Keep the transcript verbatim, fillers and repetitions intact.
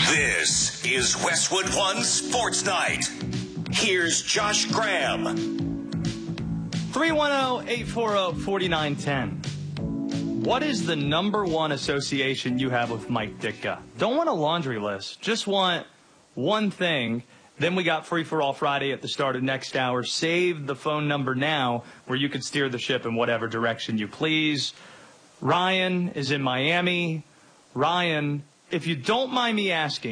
This is Westwood One Sports Night. Here's Josh Graham. three one zero, eight four zero, four nine one zero. What is the number one association you have with Mike Ditka? Don't want a laundry list. Just want one thing. Then we got Free for All Friday at the start of next hour. Save the phone number now where you can steer the ship in whatever direction you please. Ryan is in Miami. Ryan, if you don't mind me asking,